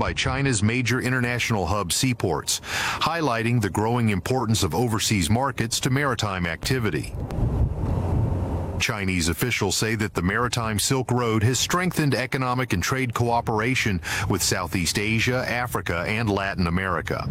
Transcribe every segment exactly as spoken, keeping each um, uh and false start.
by China's major international hub seaports, highlighting the growing importance of overseas markets to maritime activity. Chinese officials say that the Maritime Silk Road has strengthened economic and trade cooperation with Southeast Asia, Africa, and Latin America.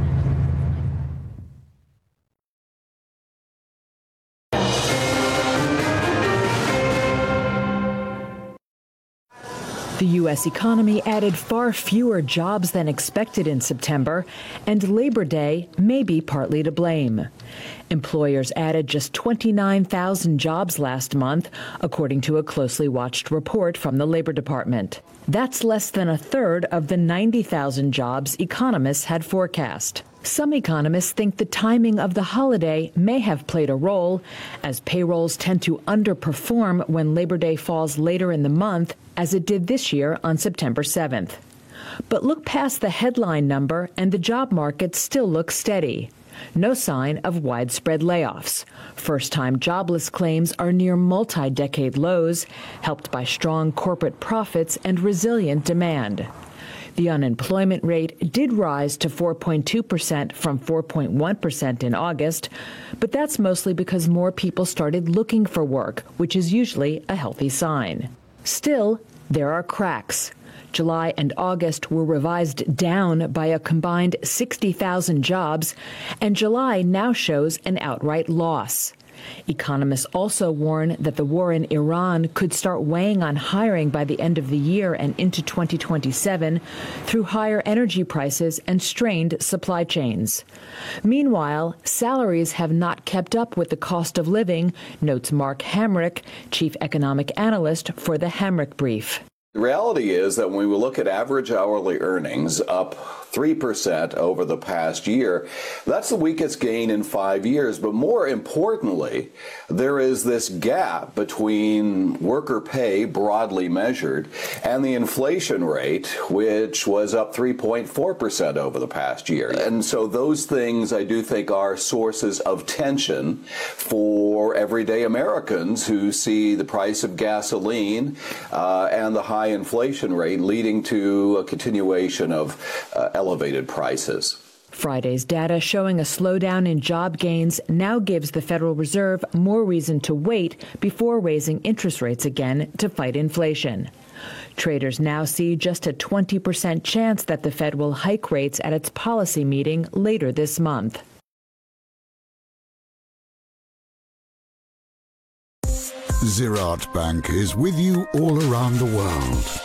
The U S economy added far fewer jobs than expected in September, and Labor Day may be partly to blame. Employers added just twenty-nine thousand jobs last month, according to a closely watched report from the Labor Department. That's less than a third of the ninety thousand jobs economists had forecast. Some economists think the timing of the holiday may have played a role, as payrolls tend to underperform when Labor Day falls later in the month, as it did this year on September seventh. But look past the headline number and the job market still looks steady. No sign of widespread layoffs. First-time jobless claims are near multi-decade lows, helped by strong corporate profits and resilient demand. The unemployment rate did rise to four point two percent from four point one percent in August, but that's mostly because more people started looking for work, which is usually a healthy sign. Still, there are cracks. July and August were revised down by a combined sixty thousand jobs, and July now shows an outright loss. Economists also warn that the war in Iran could start weighing on hiring by the end of the year and into twenty twenty-seven through higher energy prices and strained supply chains. Meanwhile, salaries have not kept up with the cost of living, notes Mark Hamrick, chief economic analyst for the Hamrick Brief. The reality is that when we look at average hourly earnings up three percent over the past year, that's the weakest gain in five years. But more importantly, there is this gap between worker pay, broadly measured, and the inflation rate, which was up three point four percent over the past year. And so those things, I do think, are sources of tension for everyday Americans who see the price of gasoline uh, and the high inflation rate leading to a continuation of uh, elevated prices. Friday's data showing a slowdown in job gains now gives the Federal Reserve more reason to wait before raising interest rates again to fight inflation. Traders now see just a twenty percent chance that the Fed will hike rates at its policy meeting later this month. Ziraat Bank is with you all around the world.